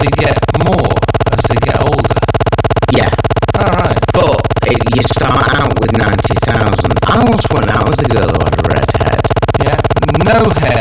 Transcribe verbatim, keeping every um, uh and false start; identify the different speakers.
Speaker 1: they get more as they get older.
Speaker 2: Yeah.
Speaker 1: Alright.
Speaker 2: But it, you start out with ninety thousand. I once went out with a girl who had a red head.
Speaker 1: Yeah. No hair.